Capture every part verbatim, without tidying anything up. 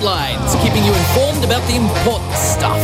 Headlines, keeping you informed about the important stuff.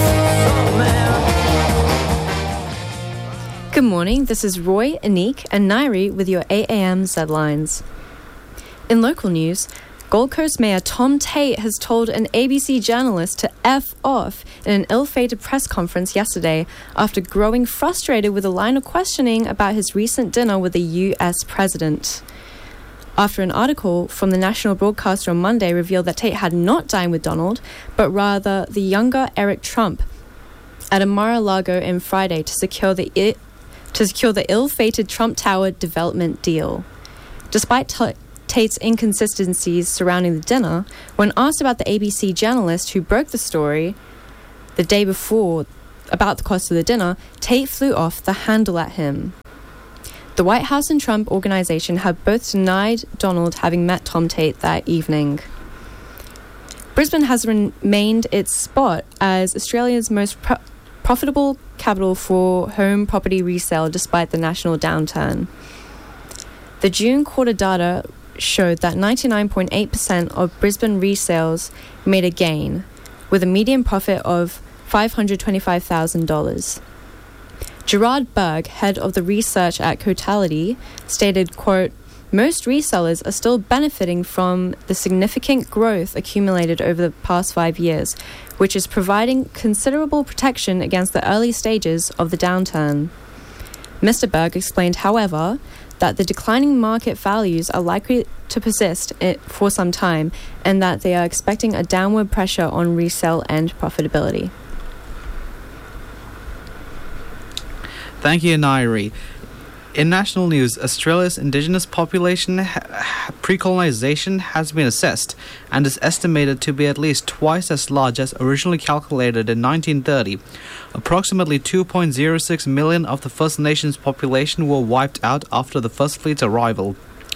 Good morning, this is Roy, Anik and Nairi with your eight a.m. Headlines. In local news, Gold Coast Mayor Tom Tate has told an A B C journalist to F off in an ill-fated press conference yesterday after growing frustrated with a line of questioning about his recent dinner with the U S president. After an article from the national broadcaster on Monday revealed that Tate had not dined with Donald, but rather the younger Eric Trump at a Mar-a-Lago on Friday to secure the I- to secure the ill-fated Trump Tower development deal. Despite t- Tate's inconsistencies surrounding the dinner, when asked about the A B C journalist who broke the story the day before about the cost of the dinner, Tate flew off the handle at him. The White House and Trump Organization have both denied Donald having met Tom Tate that evening. Brisbane has remained its spot as Australia's most pro- profitable capital for home property resale despite the national downturn. The June quarter data showed that ninety-nine point eight percent of Brisbane resales made a gain, with a median profit of five hundred twenty-five thousand dollars. Gerard Berg, head of the research at Cotality, stated, quote, "Most resellers are still benefiting from the significant growth accumulated over the past five years, which is providing considerable protection against the early stages of the downturn." Mister Berg explained, however, that the declining market values are likely to persist for some time and that they are expecting a downward pressure on resale and profitability. Thank you, Nairi. In national news, Australia's indigenous population ha- pre-colonisation has been assessed and is estimated to be at least twice as large as originally calculated in nineteen thirty. Approximately two point zero six million of the First Nations population were wiped out after the First Fleet's arrival.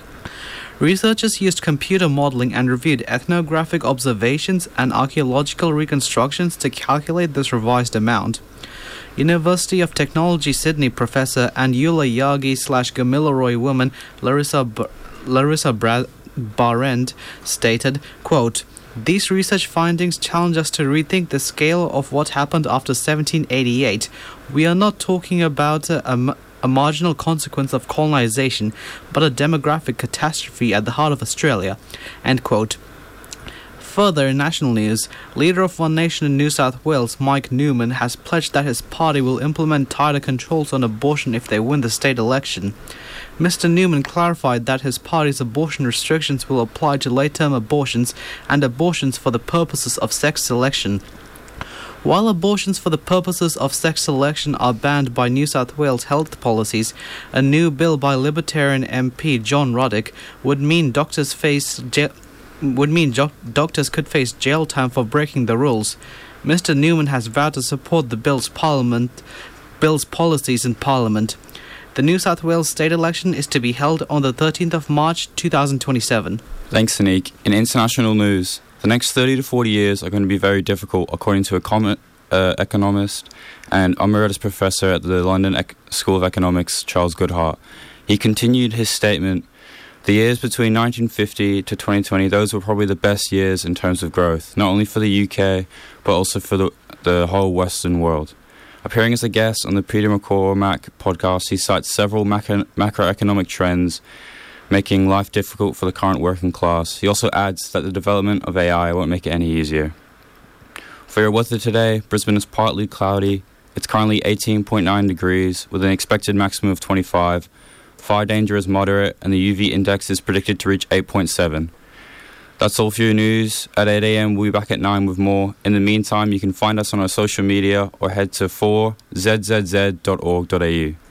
Researchers used computer modelling and reviewed ethnographic observations and archaeological reconstructions to calculate this revised amount. University of Technology Sydney professor and Eula Yagi slash Gamilaroi woman Larissa B- Larissa Bra- Barend stated, quote, "These research findings challenge us to rethink the scale of what happened after seventeen eighty-eight. We are not talking about a, a, a marginal consequence of colonisation, but a demographic catastrophe at the heart of Australia," end quote. Further, in national news, leader of One Nation in New South Wales, Mike Newman, has pledged that his party will implement tighter controls on abortion if they win the state election. Mister Newman clarified that his party's abortion restrictions will apply to late-term abortions and abortions for the purposes of sex selection. While abortions for the purposes of sex selection are banned by New South Wales health policies, a new bill by Libertarian M P John Ruddick would mean doctors face jail. would mean jo- doctors could face jail time for breaking the rules. Mister Newman has vowed to support the bill's parliament, bill's policies in Parliament. The New South Wales state election is to be held on the thirteenth of March twenty twenty-seven. Thanks, Anik. In international news, the next thirty to forty years are going to be very difficult, according to a com- uh, economist and emeritus professor at the London Ec- School of Economics, Charles Goodhart. He continued his statement, "The years between nineteen fifty to twenty twenty, those were probably the best years in terms of growth, not only for the U K, but also for the, the whole Western world." Appearing as a guest on the Peter McCormack podcast, he cites several macro- macroeconomic trends making life difficult for the current working class. He also adds that the development of A I won't make it any easier. For your weather today, Brisbane is partly cloudy. It's currently eighteen point nine degrees with an expected maximum of twenty-five. Fire danger is moderate, and the U V index is predicted to reach eight point seven. That's all for your news. At eight a.m, we'll be back at nine with more. In the meantime, you can find us on our social media or head to four z z z dot org dot a u.